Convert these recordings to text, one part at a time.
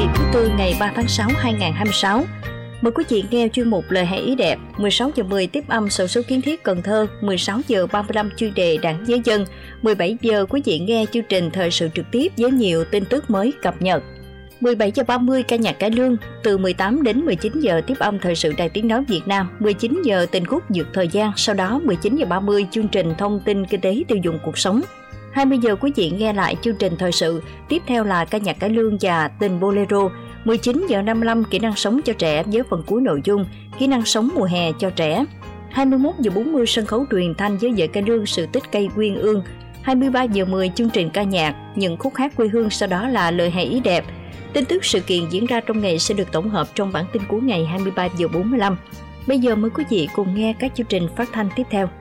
thứ Tư ngày 3 tháng 6 2026. Mời quý vị nghe chuyên mục Lời Hay Ý Đẹp, 16 giờ 10 tiếp âm xổ số kiến thiết Cần Thơ, 16 giờ 35 chuyên đề Đảng Với Dân, 17 giờ quý vị nghe chương trình thời sự trực tiếp với nhiều tin tức mới cập nhật. 17 giờ 30 ca nhạc cải lương, từ 18 đến 19 giờ tiếp âm thời sự Đài Tiếng Nói Việt Nam, 19 giờ tình khúc vượt thời gian, sau đó 19 giờ 30 chương trình thông tin kinh tế tiêu dùng cuộc sống. 20 giờ quý vị nghe lại chương trình thời sự, tiếp theo là ca nhạc cải lương và tình bolero. 19 giờ 55 kỹ năng sống cho trẻ với phần cuối nội dung kỹ năng sống mùa hè cho trẻ. 21 giờ 40 sân khấu truyền thanh với vở cải lương Sự Tích Cây Quyên Ương. 23 giờ 10 chương trình ca nhạc, những khúc hát quê hương, sau đó là Lời Hay Ý Đẹp. Tin tức sự kiện diễn ra trong ngày sẽ được tổng hợp trong bản tin cuối ngày 23 giờ 45. Bây giờ mời quý vị cùng nghe các chương trình phát thanh tiếp theo.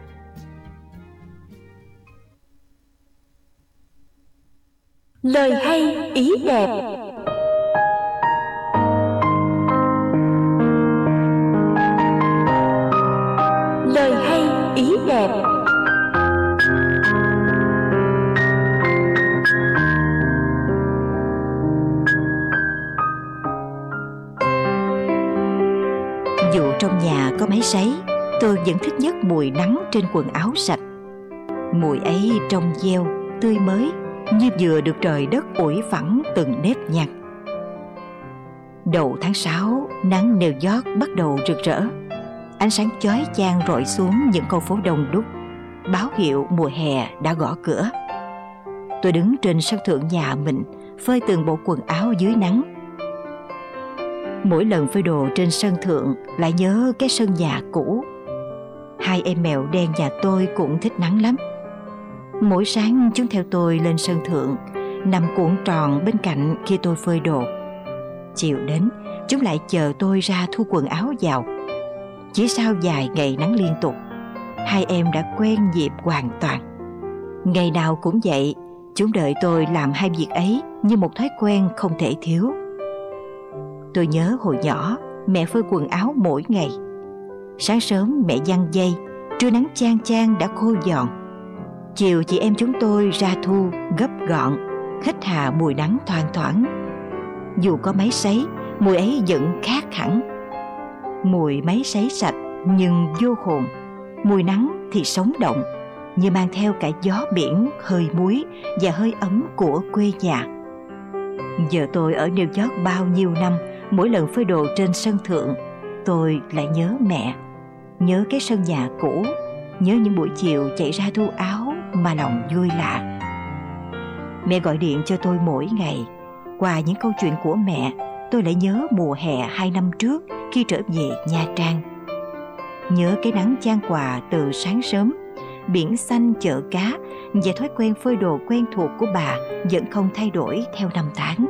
Lời hay ý đẹp. Lời hay ý đẹp. Dù trong nhà có máy sấy, tôi vẫn thích nhất mùi nắng trên quần áo sạch. Mùi ấy trong veo, tươi mới, như vừa được trời đất ủi phẳng từng nếp nhăn. Đầu tháng 6, nắng New York bắt đầu rực rỡ. Ánh sáng chói chang rọi xuống những con phố đông đúc, báo hiệu mùa hè đã gõ cửa. Tôi đứng trên sân thượng nhà mình, phơi từng bộ quần áo dưới nắng. Mỗi lần phơi đồ trên sân thượng lại nhớ cái sân nhà cũ. Hai em mèo đen nhà tôi cũng thích nắng lắm. Mỗi sáng chúng theo tôi lên sân thượng, nằm cuộn tròn bên cạnh khi tôi phơi đồ. Chiều đến, chúng lại chờ tôi ra thu quần áo vào. Chỉ sau vài ngày nắng liên tục, hai em đã quen nhịp hoàn toàn. Ngày nào cũng vậy, chúng đợi tôi làm hai việc ấy như một thói quen không thể thiếu. Tôi nhớ hồi nhỏ, mẹ phơi quần áo mỗi ngày. Sáng sớm mẹ giăng dây, trưa nắng chang chang đã khô giòn. Chiều chị em chúng tôi ra thu gấp gọn, hít hà mùi nắng thoang thoảng. Dù có máy sấy, mùi ấy vẫn khác hẳn. Mùi máy sấy sạch nhưng vô hồn, mùi nắng thì sống động, như mang theo cả gió biển, hơi muối và hơi ấm của quê nhà. Giờ tôi ở New York bao nhiêu năm, mỗi lần phơi đồ trên sân thượng, tôi lại nhớ mẹ, nhớ cái sân nhà cũ, nhớ những buổi chiều chạy ra thu áo mà lòng vui lạ. Mẹ gọi điện cho tôi mỗi ngày. Qua những câu chuyện của mẹ, tôi lại nhớ mùa hè 2 năm trước khi trở về Nha Trang. Nhớ cái nắng chan hòa từ sáng sớm, biển xanh chợ cá và thói quen phơi đồ quen thuộc của bà vẫn không thay đổi theo năm tháng.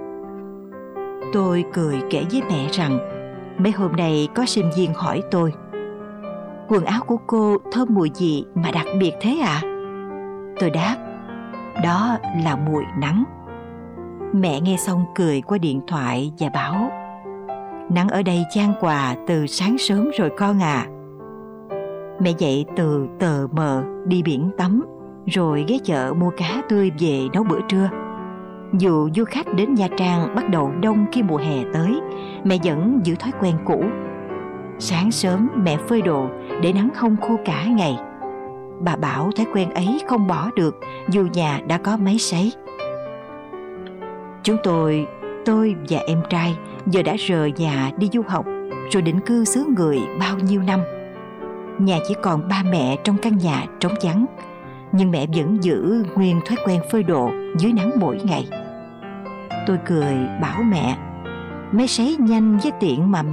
Tôi cười kể với mẹ rằng mấy hôm nay có sinh viên hỏi tôi: "Quần áo của cô thơm mùi gì mà đặc biệt thế ạ?" Tôi đáp: "Đó là mùi nắng." Mẹ nghe xong cười qua điện thoại và bảo: "Nắng ở đây chan hòa từ sáng sớm rồi con à." Mẹ dậy từ tờ mờ đi biển tắm, rồi ghé chợ mua cá tươi về nấu bữa trưa. Dù du khách đến Nha Trang bắt đầu đông khi mùa hè tới, mẹ vẫn giữ thói quen cũ. Sáng sớm mẹ phơi đồ để nắng không khô cả ngày. Bà bảo thói quen ấy không bỏ được dù nhà đã có máy sấy. Chúng tôi và em trai giờ đã rời nhà đi du học rồi định cư xứ người bao nhiêu năm. Nhà chỉ còn ba mẹ trong căn nhà trống vắng, nhưng mẹ vẫn giữ nguyên thói quen phơi đồ dưới nắng mỗi ngày. Tôi cười bảo mẹ: "Máy sấy nhanh với tiện mà